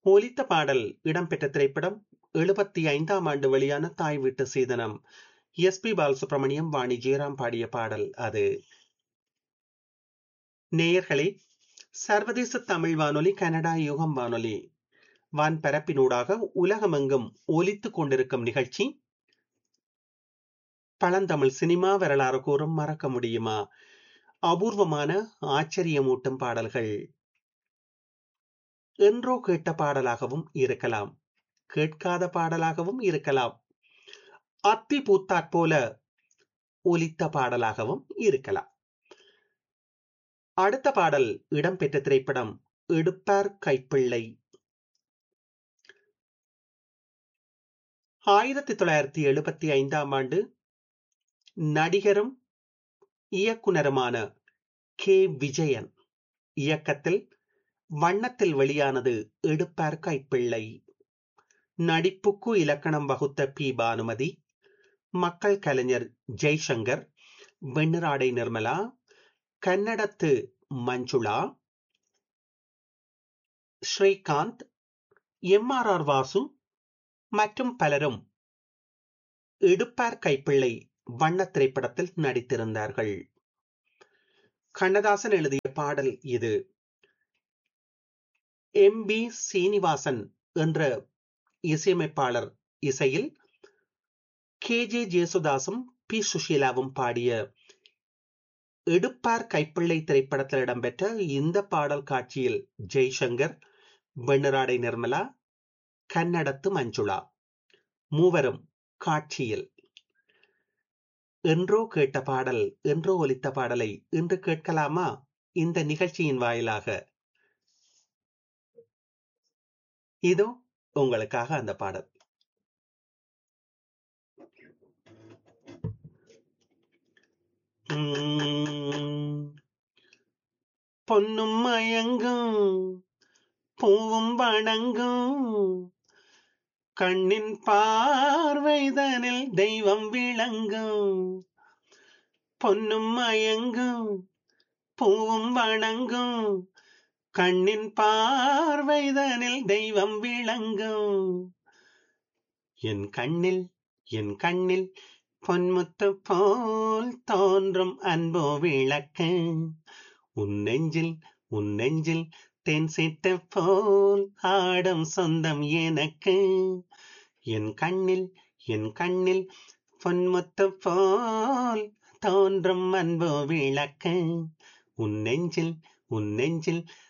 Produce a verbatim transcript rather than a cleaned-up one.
ஒலித்த பாடல் இடம்பெற்ற திரைப்படம் எழுபத்தி ஐந்தாம் ஆண்டு வெளியான தாய் வீட்டு சீதனம். எஸ் பி பாலசுப்ரமணியம், வாணி ஜெயராம் பாடிய பாடல் அது. நேயர்களே, சர்வதேச தமிழ் வானொலி, கனடா யுகம் வானொலி வான்பரப்பினூடாக உலகமெங்கும் ஒலித்துக் கொண்டிருக்கும் நிகழ்ச்சி பழந்தமிழ் சினிமா வரலாறு கூறும் மறக்க முடியுமா? அபூர்வமான ஆச்சரியமூட்டும் பாடல்கள். என்றோ கேட்ட பாடலாகவும் இருக்கலாம், கேட்காத பாடலாகவும் இருக்கலாம், அத்தி பூத்தாற் போல ஒலித்த பாடலாகவும் இருக்கலாம். அடுத்த பாடல் இடம்பெற்ற திரைப்படம் எடுப்பார் கைப்பிள்ளை. ஆயிரத்தி தொள்ளாயிரத்தி எழுபத்தி ஐந்தாம் ஆண்டு நடிகரும் இயக்குனருமான கே விஜயன் இயக்கத்தில் வண்ணத்தில் வெளியானது எடுப்பார் கைப்பிள்ளை. நடிப்புக்கு இலக்கணம் வகுத்த பி பானுமதி, மக்கள் கலைஞர் Jaishankar, வெண்ணிராடை Nirmala, கன்னடத்து Manjula, Srikanth, M R R Vasu மற்றும் பலரும் எடுப்பார் கைப்பிள்ளை வண்ண திரைப்படத்தில் நடித்திருந்தார்கள். கண்ணதாசன் எழுதிய பாடல் இது. எம் பி சீனிவாசன் என்ற இசையமைப்பாளர் இசையில் கே ஜே ஜேசுதாசும் பி சுஷீலாவும் பாடிய எடுப்பார் கைப்பிள்ளை திரைப்படத்தில் இடம்பெற்ற இந்த பாடல் காட்சியில் ஜெய்சங்கர், வெண்ணிராடை நிர்மலா, கன்னடத்து மஞ்சுளா மூவரும் காட்சியில். என்றோ கேட்ட பாடல், என்றோ ஒலித்த பாடலை இன்று கேட்கலாமா? இந்த நிகழ்ச்சியின் வாயிலாக இதோ உங்களுக்காக அந்த பாடல். உம், பொன்னும் மயங்கும் பூவும் வணங்கும் கண்ணின் பார்வைதனில் தெய்வம் விளங்கும். பொன்னும் மயங்கும் பூவும் வணங்கும் கண்ணின் பார்வைதனில் தெய்வம் விளங்கும். என் கண்ணில் என் கண்ணில் பொன்முத்து போல் தோன்றும் அன்போ விளக்கு, உன் நெஞ்சில் உன் நெஞ்சில் தென் சிட்ட போல் ஆடும் சொந்தம் எனக்கு. என் கண்ணில் என் கண்ணில் பொன்முத்து போல் தோன்றும் அன்போ விளக்கு, உன் நெஞ்சில் உன் நெஞ்சில்